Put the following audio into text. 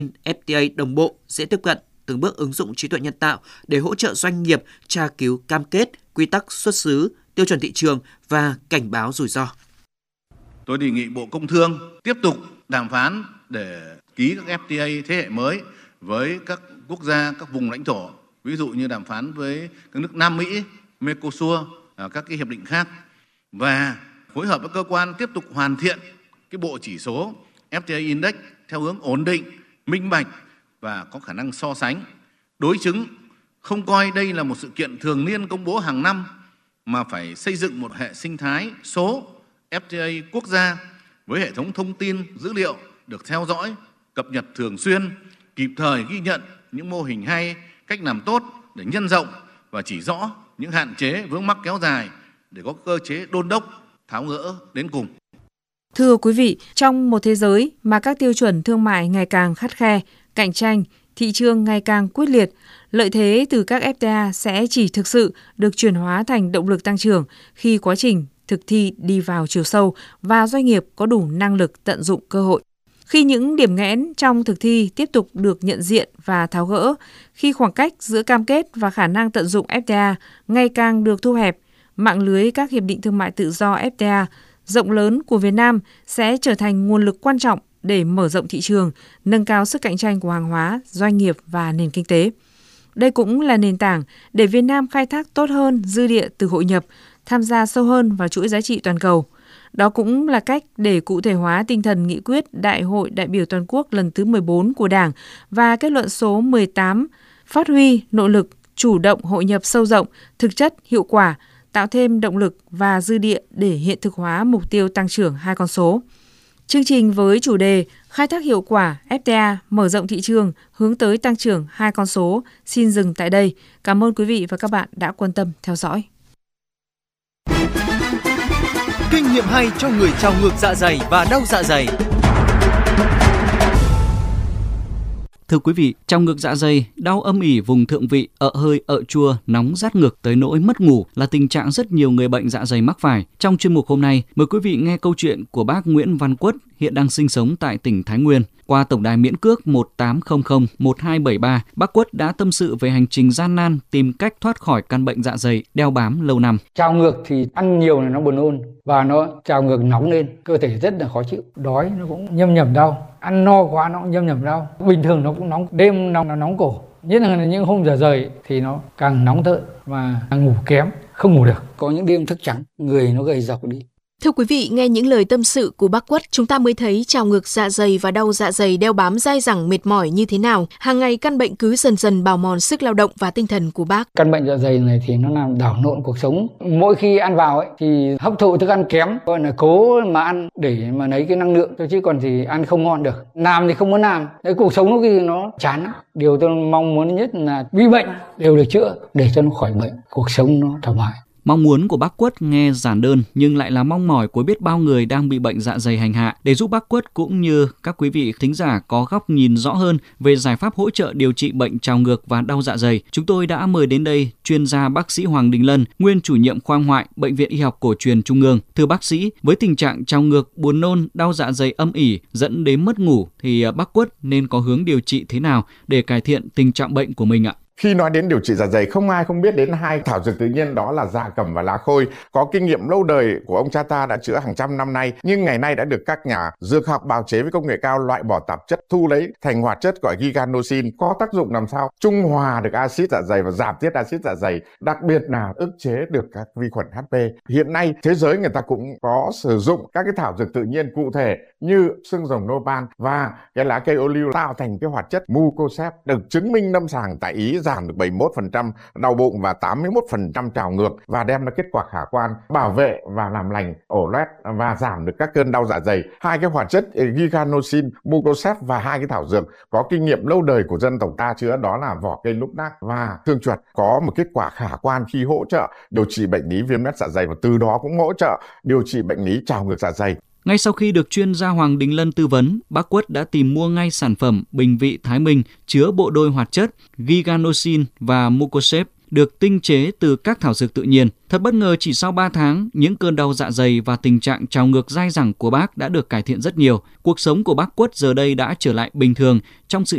FTA đồng bộ, dễ tiếp cận, từng bước ứng dụng trí tuệ nhân tạo để hỗ trợ doanh nghiệp tra cứu cam kết, quy tắc xuất xứ, tiêu chuẩn thị trường và cảnh báo rủi ro. Tôi đề nghị Bộ Công Thương tiếp tục đàm phán để ký các FTA thế hệ mới với các quốc gia, các vùng lãnh thổ, ví dụ như đàm phán với các nước Nam Mỹ, Mercosur, các cái hiệp định khác, và phối hợp với cơ quan tiếp tục hoàn thiện cái bộ chỉ số FTA Index theo hướng ổn định, minh bạch và có khả năng so sánh, đối chứng, không coi đây là một sự kiện thường niên công bố hàng năm, mà phải xây dựng một hệ sinh thái số FTA quốc gia với hệ thống thông tin, dữ liệu được theo dõi, cập nhật thường xuyên, kịp thời ghi nhận những mô hình hay, cách làm tốt để nhân rộng và chỉ rõ những hạn chế vướng mắc kéo dài để có cơ chế đôn đốc, tháo gỡ đến cùng. Thưa quý vị, trong một thế giới mà các tiêu chuẩn thương mại ngày càng khắt khe, cạnh tranh, thị trường ngày càng quyết liệt, lợi thế từ các FTA sẽ chỉ thực sự được chuyển hóa thành động lực tăng trưởng khi quá trình thực thi đi vào chiều sâu và doanh nghiệp có đủ năng lực tận dụng cơ hội. Khi những điểm nghẽn trong thực thi tiếp tục được nhận diện và tháo gỡ, khi khoảng cách giữa cam kết và khả năng tận dụng FTA ngày càng được thu hẹp, mạng lưới các hiệp định thương mại tự do FTA rộng lớn của Việt Nam sẽ trở thành nguồn lực quan trọng để mở rộng thị trường, nâng cao sức cạnh tranh của hàng hóa, doanh nghiệp và nền kinh tế. Đây cũng là nền tảng để Việt Nam khai thác tốt hơn dư địa từ hội nhập, tham gia sâu hơn vào chuỗi giá trị toàn cầu. Đó cũng là cách để cụ thể hóa tinh thần nghị quyết Đại hội đại biểu toàn quốc lần thứ 14 của Đảng và kết luận số 18 phát huy nội lực, chủ động hội nhập sâu rộng, thực chất, hiệu quả, tạo thêm động lực và dư địa để hiện thực hóa mục tiêu tăng trưởng hai con số. Chương trình với chủ đề khai thác hiệu quả FTA, mở rộng thị trường, hướng tới tăng trưởng hai con số xin dừng tại đây. Cảm ơn quý vị và các bạn đã quan tâm theo dõi. Kinh nghiệm hay cho người trào ngược dạ dày và đau dạ dày. Thưa quý vị, trào ngược dạ dày, đau âm ỉ vùng thượng vị, ợ hơi, ợ chua, nóng rát ngực tới nỗi mất ngủ là tình trạng rất nhiều người bệnh dạ dày mắc phải. Trong chuyên mục hôm nay, mời quý vị nghe câu chuyện của bác Nguyễn Văn Quất, hiện đang sinh sống tại tỉnh Thái Nguyên. Qua tổng đài miễn cước 1800 1273, bác Quất đã tâm sự về hành trình gian nan tìm cách thoát khỏi căn bệnh dạ dày đeo bám lâu năm. Trào ngược thì ăn nhiều là nó buồn nôn và nó trào ngược nóng lên, cơ thể rất là khó chịu, đói nó cũng nhâm nhầm đau, ăn no quá nó cũng nhâm nhầm đau. Bình thường nó cũng nóng, đêm nó nóng cổ, nhất là những hôm dạ dày thì nó càng nóng thợn và ngủ kém, không ngủ được. Có những đêm thức trắng, người nó gầy dọc đi. Thưa quý vị, nghe những lời tâm sự của bác Quất, chúng ta mới thấy trào ngược dạ dày và đau dạ dày đeo bám dai dẳng mệt mỏi như thế nào. Hàng ngày căn bệnh cứ dần dần bào mòn sức lao động và tinh thần của bác. Căn bệnh dạ dày này thì nó làm đảo lộn cuộc sống. Mỗi khi ăn vào thì hấp thụ thức ăn kém, gọi là cố mà ăn để mà lấy cái năng lượng thôi, chứ còn thì ăn không ngon được. Làm thì không muốn làm, cái cuộc sống lúc khi nó chán lắm. Điều tôi mong muốn nhất là bị bệnh đều được chữa để cho nó khỏi bệnh, cuộc sống nó thoải mái. Mong muốn của bác Quất nghe giản đơn nhưng lại là mong mỏi của biết bao người đang bị bệnh dạ dày hành hạ. Để giúp bác Quất cũng như các quý vị thính giả có góc nhìn rõ hơn về giải pháp hỗ trợ điều trị bệnh trào ngược và đau dạ dày, chúng tôi đã mời đến đây chuyên gia bác sĩ Hoàng Đình Lân, nguyên chủ nhiệm khoa ngoại Bệnh viện Y học Cổ truyền Trung ương. Thưa bác sĩ, với tình trạng trào ngược, buồn nôn, đau dạ dày âm ỉ dẫn đến mất ngủ thì bác Quất nên có hướng điều trị thế nào để cải thiện tình trạng bệnh của mình ạ? Khi nói đến điều trị dạ dày, không ai không biết đến hai thảo dược tự nhiên, đó là dạ cẩm và lá khôi. Có kinh nghiệm lâu đời của ông cha ta đã chữa hàng trăm năm nay, nhưng ngày nay đã được các nhà dược học bào chế với công nghệ cao loại bỏ tạp chất, thu lấy thành hoạt chất gọi giganosin, có tác dụng làm sao trung hòa được axit dạ dày và giảm tiết axit dạ dày, đặc biệt là ức chế được các vi khuẩn HP. Hiện nay thế giới người ta cũng có sử dụng các cái thảo dược tự nhiên cụ thể như xương rồng nopal và cái lá cây ô liu tạo thành cái hoạt chất mucosep, được chứng minh lâm sàng tại Ý giảm được 71% đau bụng và 81% trào ngược và đem lại kết quả khả quan, bảo vệ và làm lành ổ loét và giảm được các cơn đau dạ dày. Hai cái hoạt chất giganosin, mucosep và hai cái thảo dược có kinh nghiệm lâu đời của dân tộc ta chữa, đó là vỏ cây lúc nác và thương chuột, có một kết quả khả quan khi hỗ trợ điều trị bệnh lý viêm loét dạ dày và từ đó cũng hỗ trợ điều trị bệnh lý trào ngược dạ dày. Ngay sau khi được chuyên gia Hoàng Đình Lân tư vấn, bác Quất đã tìm mua ngay sản phẩm Bình Vị Thái Minh chứa bộ đôi hoạt chất giganosin và mucosep được tinh chế từ các thảo dược tự nhiên. Thật bất ngờ, chỉ sau 3 tháng, những cơn đau dạ dày và tình trạng trào ngược dai dẳng của bác đã được cải thiện rất nhiều. Cuộc sống của bác Quất giờ đây đã trở lại bình thường trong sự